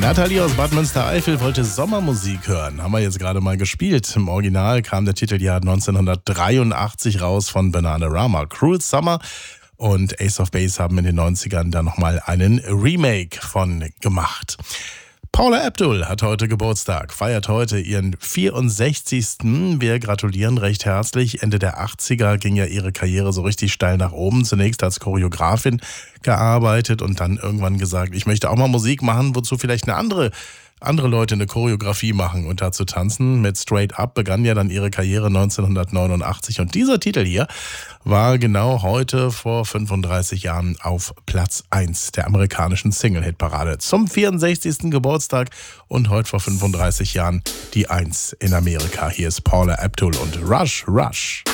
Nathalie aus Bad Münstereifel wollte Sommermusik hören. Haben wir jetzt gerade mal gespielt. Im Original kam der Titel ja 1983 raus von Bananarama. Cruel Summer und Ace of Base haben in den 90ern da nochmal einen Remake von gemacht. Paula Abdul hat heute Geburtstag, feiert heute ihren 64. Wir gratulieren recht herzlich. Ende der 80er ging ja ihre Karriere so richtig steil nach oben. Zunächst als Choreografin gearbeitet und dann irgendwann gesagt, ich möchte auch mal Musik machen, wozu vielleicht andere Leute eine Choreografie machen und dazu tanzen. Mit Straight Up begann ja dann ihre Karriere 1989 und dieser Titel hier war genau heute vor 35 Jahren auf Platz 1 der amerikanischen Single-Hit-Parade. Zum 64. Geburtstag und heute vor 35 Jahren die 1 in Amerika. Hier ist Paula Abdul und Rush, Rush.